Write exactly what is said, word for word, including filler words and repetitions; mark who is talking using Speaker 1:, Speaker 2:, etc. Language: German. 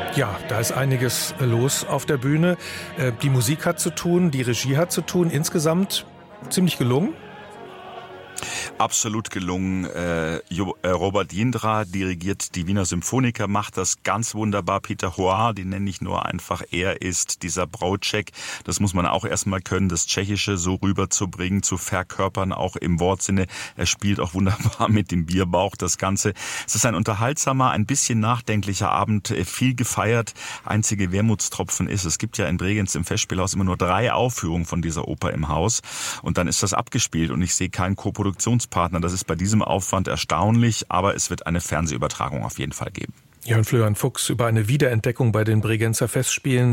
Speaker 1: Ja, da ist einiges los auf der Bühne. Die Musik hat zu tun, die Regie hat zu tun. Insgesamt ziemlich gelungen.
Speaker 2: Absolut gelungen. Äh, Robert Jindra dirigiert die Wiener Symphoniker, macht das ganz wunderbar. Peter Hoare, den nenne ich nur einfach, er ist dieser Brautscheck. Das muss man auch erstmal können, das Tschechische so rüberzubringen, zu verkörpern, auch im Wortsinne. Er spielt auch wunderbar mit dem Bierbauch das Ganze. Es ist ein unterhaltsamer, ein bisschen nachdenklicher Abend, viel gefeiert. Einzige Wermutstropfen ist, es gibt ja in Bregenz im Festspielhaus immer nur drei Aufführungen von dieser Oper im Haus. Und dann ist das abgespielt und ich sehe keinen Koproduktionspartner. Das ist bei diesem Aufwand erstaunlich, aber es wird eine Fernsehübertragung auf jeden Fall geben.
Speaker 1: Jörn Florian Fuchs über eine Wiederentdeckung bei den Bregenzer Festspielen.